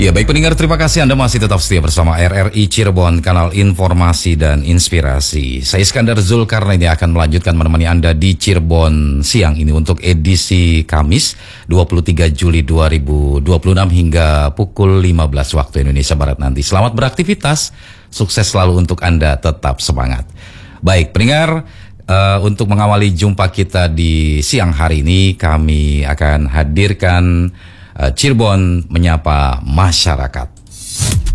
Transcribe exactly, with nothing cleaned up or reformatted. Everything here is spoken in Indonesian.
Ya baik pendengar, terima kasih Anda masih tetap setia bersama R R I Cirebon, kanal informasi dan inspirasi. Saya Iskandar Zulkarnain akan melanjutkan menemani Anda di Cirebon siang ini untuk edisi Kamis dua puluh tiga Juli dua ribu dua puluh enam hingga pukul lima belas waktu Indonesia Barat nanti. Selamat beraktivitas, sukses selalu untuk Anda, tetap semangat. Baik pendengar, uh, untuk mengawali jumpa kita di siang hari ini, kami akan hadirkan Cirebon Menyapa Masyarakat.